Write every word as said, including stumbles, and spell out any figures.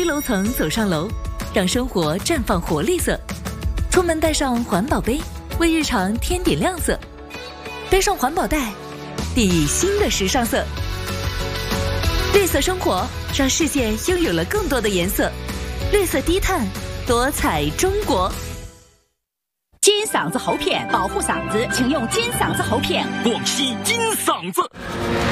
楼层走上楼，让生活绽放活力色。出门带上环保杯，为日常添点亮色。背上环保袋，定义新的时尚色。绿色生活让世界拥有了更多的颜色。绿色低碳，多彩中国。 金嗓子喉片，保护嗓子，请用金嗓子喉片。 广西金嗓子。